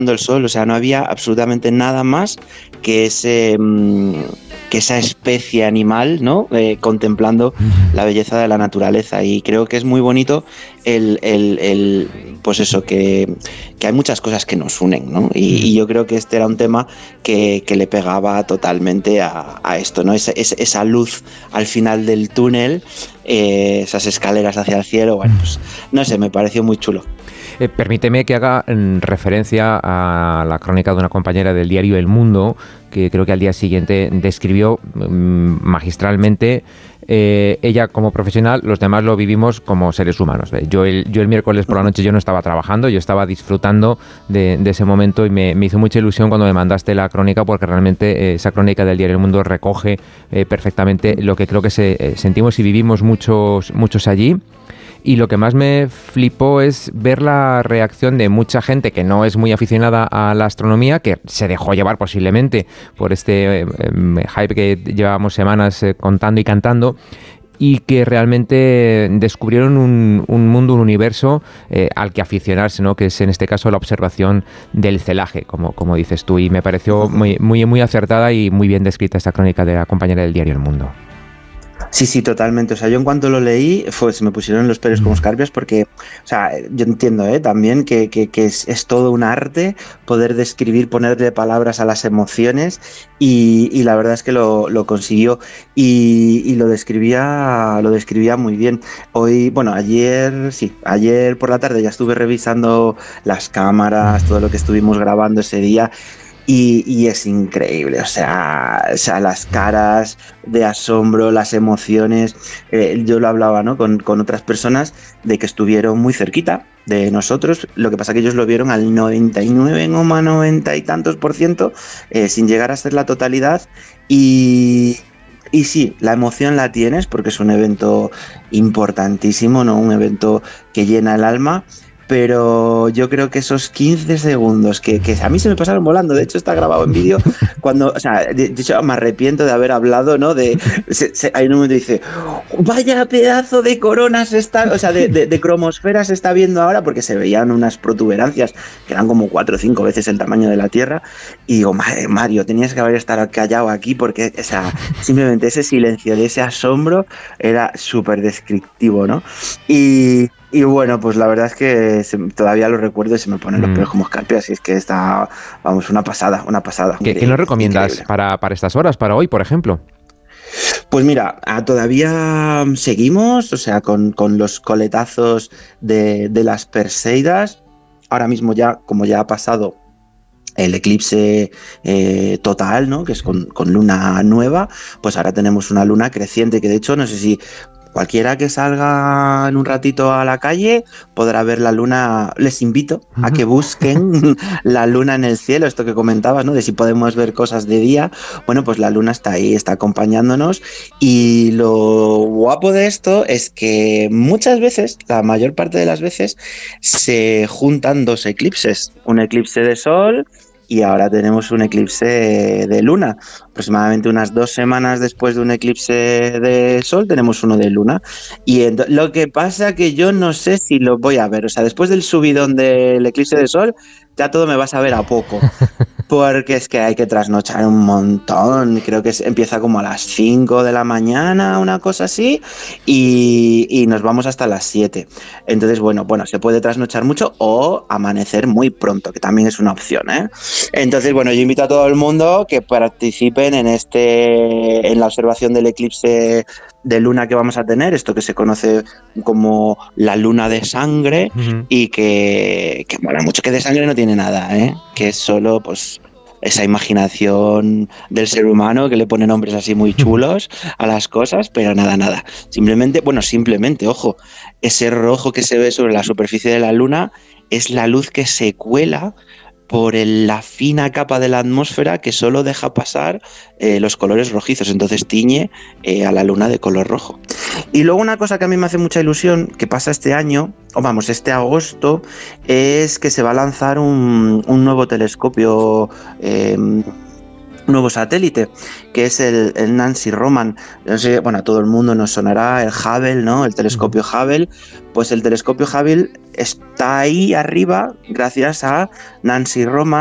el sol, o sea, no había absolutamente nada más que que esa especie animal, ¿no? Contemplando la belleza de la naturaleza, y creo que es muy bonito pues eso, que hay muchas cosas que nos unen, ¿no? Y yo creo que este era un tema que le pegaba totalmente a esto, ¿no? Esa luz al final del túnel, esas escaleras hacia el cielo, bueno, pues no sé, me pareció muy chulo. Permíteme que haga referencia a la crónica de una compañera del diario El Mundo, que creo que al día siguiente describió magistralmente, ella como profesional, los demás lo vivimos como seres humanos. Yo el miércoles por la noche yo no estaba trabajando, yo estaba disfrutando de ese momento, y me hizo mucha ilusión cuando me mandaste la crónica, porque realmente esa crónica del diario El Mundo recoge perfectamente lo que creo que sentimos y vivimos muchos allí. Y lo que más me flipó es ver la reacción de mucha gente que no es muy aficionada a la astronomía, que se dejó llevar posiblemente por este hype que llevábamos semanas contando y cantando, y que realmente descubrieron un mundo, un universo al que aficionarse, ¿no? Que es en este caso la observación del celaje, como dices tú. Y me pareció muy acertada y muy bien descrita esta crónica de la compañera del diario El Mundo. Sí, totalmente. O sea, yo en cuanto lo leí, se me pusieron los pelos como escarpias, porque, o sea, yo entiendo también que es todo un arte poder describir, ponerle palabras a las emociones, y la verdad es que lo consiguió, y lo describía muy bien. Ayer por la tarde ya estuve revisando las cámaras, todo lo que estuvimos grabando ese día. Y es increíble, o sea, las caras de asombro, las emociones. Yo lo hablaba, ¿no? con otras personas, de que estuvieron muy cerquita de nosotros. Lo que pasa que ellos lo vieron al 99,90 y tantos %, sin llegar a ser la totalidad. Y sí, la emoción la tienes, porque es un evento importantísimo, ¿no? Un evento que llena el alma. Pero yo creo que esos 15 segundos que a mí se me pasaron volando, de hecho está grabado en vídeo, cuando, o sea, de hecho me arrepiento de haber hablado, ¿no? Hay un momento que dice, vaya pedazo de coronas o sea, de cromosfera se está viendo ahora, porque se veían unas protuberancias que eran como 4 o 5 veces el tamaño de la Tierra, y digo, Mario, tenías que haber estado callado aquí, porque, o sea, simplemente ese silencio de ese asombro era súper descriptivo, ¿no? Y bueno, pues la verdad es que todavía lo recuerdo y se me ponen los pelos como escarpias, y es que está, vamos, una pasada. ¿Qué nos recomiendas para estas horas, para hoy, por ejemplo? Pues mira, todavía seguimos, o sea, con los coletazos de las Perseidas. Ahora mismo ya, como ya ha pasado el eclipse total, ¿no? Que es con luna nueva, pues ahora tenemos una luna creciente, que de hecho no sé si cualquiera que salga en un ratito a la calle podrá ver la luna. Les invito a que busquen la luna en el cielo, esto que comentabas, ¿no? De si podemos ver cosas de día. Bueno, pues la luna está ahí, está acompañándonos, y lo guapo de esto es que muchas veces, la mayor parte de las veces, se juntan dos eclipses, un eclipse de sol y ahora tenemos un eclipse de luna. Aproximadamente unas 2 semanas después de un eclipse de sol tenemos uno de luna. Y lo que pasa que yo no sé si lo voy a ver. O sea, después del subidón del eclipse de sol, ya todo me va a saber a poco. Porque es que hay que trasnochar un montón. Creo que empieza como a las 5 de la mañana, una cosa así, y nos vamos hasta las 7. Entonces, bueno, se puede trasnochar mucho o amanecer muy pronto, que también es una opción, ¿eh? Entonces, bueno, yo invito a todo el mundo que participen en la observación del eclipse de luna que vamos a tener, esto que se conoce como la luna de sangre, y que mola mucho, que de sangre no tiene nada, ¿eh? Que es solo, pues, esa imaginación del ser humano que le pone nombres así muy chulos a las cosas, pero nada. Simplemente, ojo, ese rojo que se ve sobre la superficie de la luna es la luz que se cuela por la fina capa de la atmósfera que solo deja pasar los colores rojizos, entonces tiñe a la luna de color rojo. Y luego una cosa que a mí me hace mucha ilusión, que pasa este año, este agosto, es que se va a lanzar un nuevo telescopio nuevo satélite, que es el Nancy Roman. No sé, bueno, a todo el mundo nos sonará el Hubble, ¿no? El telescopio Hubble. Pues el telescopio Hubble está ahí arriba gracias a Nancy Roman,